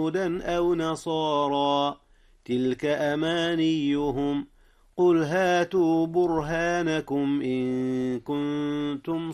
هدى أو نصارى تلك أمانيهم قل هاتوا برهانكم إن كنتم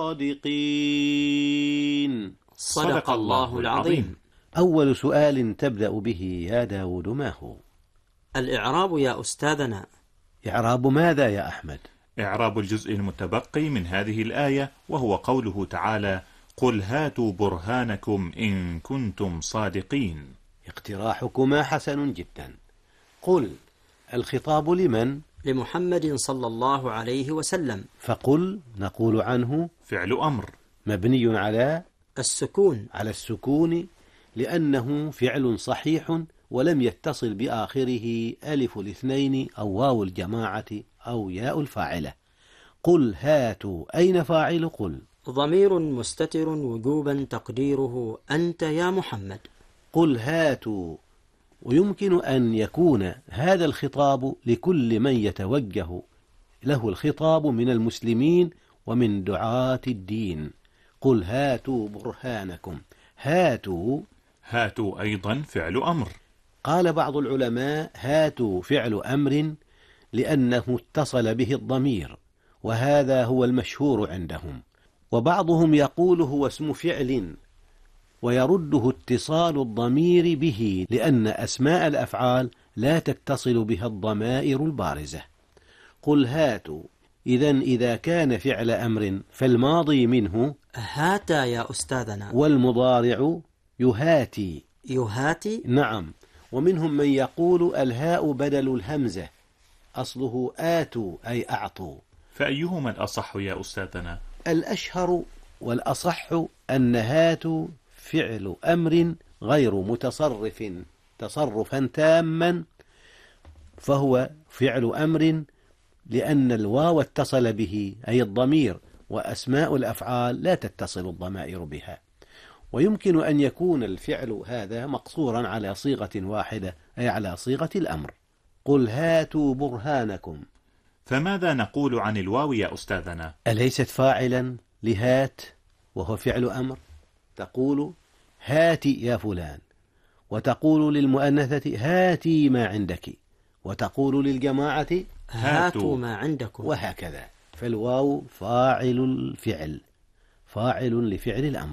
صادقين. صدق الله العظيم. أول سؤال تبدأ به يا داود ما هو؟ الإعراب يا أستاذنا. إعراب ماذا يا أحمد؟ إعراب الجزء المتبقي من هذه الآية، وهو قوله تعالى قل هاتوا برهانكم إن كنتم صادقين. اقتراحكما حسن جدا. قل الخطاب لمن؟ لمحمد صلى الله عليه وسلم. فقل نقول عنه فعل أمر مبني على السكون لأنه فعل صحيح ولم يتصل بآخره ألف الاثنين أو واو الجماعة أو ياء الفاعلة. قل هاتوا أين فاعل قل؟ ضمير مستتر وجوبا تقديره أنت يا محمد. قل هاتوا، ويمكن أن يكون هذا الخطاب لكل من يتوجه له الخطاب من المسلمين ومن دعاة الدين. قل هاتوا برهانكم. هاتوا أيضا فعل أمر. قال بعض العلماء هاتوا فعل أمر لأنه اتصل به الضمير، وهذا هو المشهور عندهم، وبعضهم يقول هو اسم فعل ويرده اتصال الضمير به، لأن أسماء الأفعال لا تتصل بها الضمائر البارزة. قل هاتوا، إذا كان فعل أمر فالماضي منه هاتا يا أستاذنا، والمضارع يهاتي. نعم. ومنهم من يقول الهاء بدل الهمزة، أصله آتوا أي أعطوا. فأيهما الأصح يا أستاذنا؟ الأشهر والأصح أن هاتوا فعل أمر غير متصرف تصرفا تاما، فهو فعل أمر لأن الواو اتصل به أي الضمير، وأسماء الأفعال لا تتصل الضمائر بها. ويمكن أن يكون الفعل هذا مقصورا على صيغة واحدة أي على صيغة الأمر. قل هاتوا برهانكم. فماذا نقول عن الواو يا أستاذنا؟ أليست فاعلا لهات وهو فعل أمر؟ تقول هاتي يا فلان، وتقول للمؤنثة هاتي ما عندك، وتقول للجماعة هاتوا ما عندكم، وهكذا. فالواو فاعل الفعل، فاعل لفعل الأمر.